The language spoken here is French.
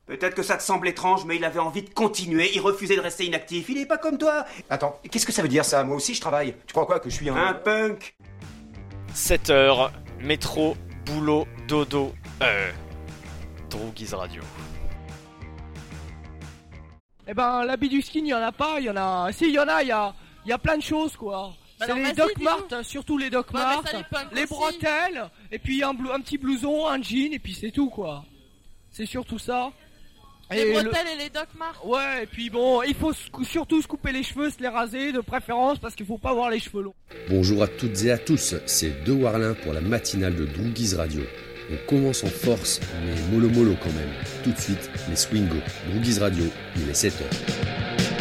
Peut-être que ça te semble étrange, mais il avait envie de continuer, il refusait de rester inactif, il est pas comme toi. Attends, qu'est-ce que ça veut dire ça? Moi aussi je travaille. Tu crois quoi, que je suis Un punk. 7h, métro, boulot, dodo, Droogies Radio. Eh ben, l'habit du ski, il y en a pas, il y en a... Si, il y en a, il y a plein de choses, quoi. C'est les Doc Mart, surtout les Doc Mart, les bretelles, et puis un petit blouson, un jean, et puis c'est tout, quoi. C'est surtout ça. Les bretelles et les Doc Mart. Ouais, et puis bon, il faut surtout se couper les cheveux, se les raser, de préférence, parce qu'il faut pas avoir les cheveux longs. Bonjour à toutes et à tous, c'est De Warlin pour la matinale de Droogies Radio. On commence en force, mais mollo quand même. Tout de suite, les Swingos. Droogies Radio, il est 7h.